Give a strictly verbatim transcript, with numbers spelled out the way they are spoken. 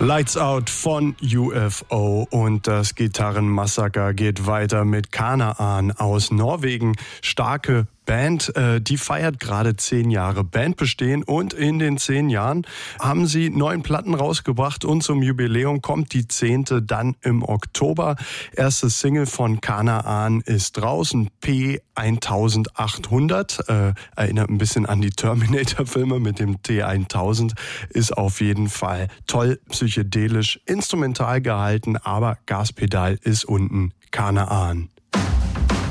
Lights Out von U F O und das Gitarrenmassaker geht weiter mit Kanaan aus Norwegen. Starke Band, äh, die feiert gerade zehn Jahre Bandbestehen und in den zehn Jahren haben sie neun Platten rausgebracht und zum Jubiläum kommt die zehnte dann im Oktober. Erste Single von Kanaan ist draußen, P achthundert, äh, erinnert ein bisschen an die Terminator-Filme mit dem T tausend, ist auf jeden Fall toll, psychedelisch, instrumental gehalten, aber Gaspedal ist unten. Kanaan.